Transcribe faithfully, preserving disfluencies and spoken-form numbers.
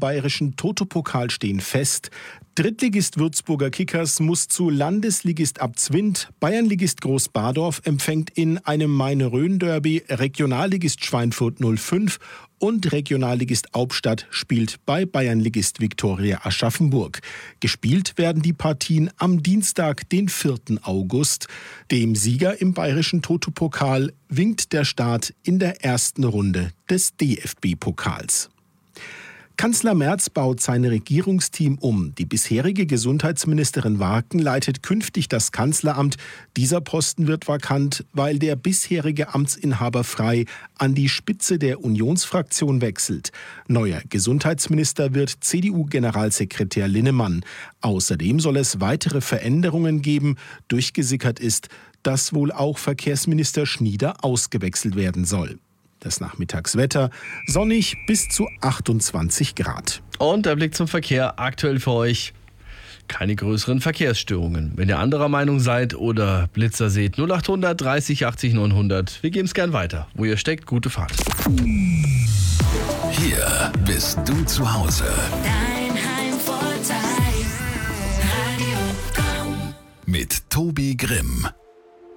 bayerischen Toto-Pokal stehen fest. Drittligist Würzburger Kickers muss zu Landesligist Abzwind, Bayernligist Großbadorf empfängt in einem Maine-Rhön-Derby, Regionalligist Schweinfurt null fünf und Regionalligist Albstadt spielt bei Bayernligist Viktoria Aschaffenburg. Gespielt werden die Partien am Dienstag, den vierten August. Dem Sieger im bayerischen Toto-Pokal winkt der Start in der ersten Runde des D F B-Pokals. Kanzler Merz baut sein Regierungsteam um. Die bisherige Gesundheitsministerin Warken leitet künftig das Kanzleramt. Dieser Posten wird vakant, weil der bisherige Amtsinhaber Frey an die Spitze der Unionsfraktion wechselt. Neuer Gesundheitsminister wird C D U-Generalsekretär Linnemann. Außerdem soll es weitere Veränderungen geben. Durchgesickert ist, dass wohl auch Verkehrsminister Schnieder ausgewechselt werden soll. Das Nachmittagswetter sonnig bis zu achtundzwanzig Grad. Und der Blick zum Verkehr aktuell für euch. Keine größeren Verkehrsstörungen. Wenn ihr anderer Meinung seid oder Blitzer seht, null acht hundert dreißig achtzig neunhundert. Wir geben es gern weiter. Wo ihr steckt, gute Fahrt. Hier bist du zu Hause. Dein Heimvorteil. Radio Komm. Mit Tobi Grimm.